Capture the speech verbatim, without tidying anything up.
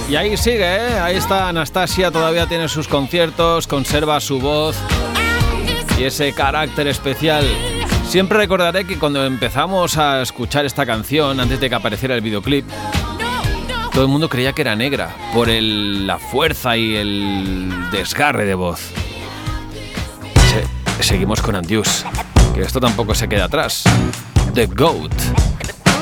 Y ahí sigue, ¿eh? Ahí está Anastasia, todavía tiene sus conciertos, conserva su voz y ese carácter especial. Siempre recordaré que cuando empezamos a escuchar esta canción, antes de que apareciera el videoclip, todo el mundo creía que era negra, por el, la fuerza y el desgarre de voz. Se, seguimos con Andius, que esto tampoco se queda atrás. The Goat.